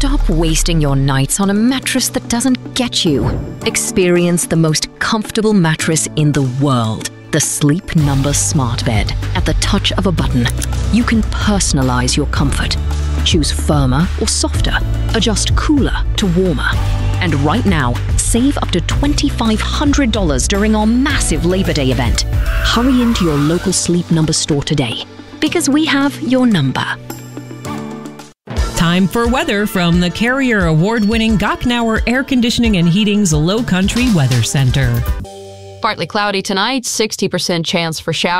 Stop wasting your nights on a mattress that doesn't get you. Experience the most comfortable mattress in the world. The Sleep Number Smart Bed. At the touch of a button, you can personalize your comfort. Choose firmer or softer. Adjust cooler to warmer. And right now, save up to $2,500 during our massive Labor Day event. Hurry into your local Sleep Number store today, because we have your number. Time for weather from the Carrier Award-winning Gochnauer Air Conditioning and Heating's Low Country Weather Center. Partly cloudy tonight, 60% chance for showers.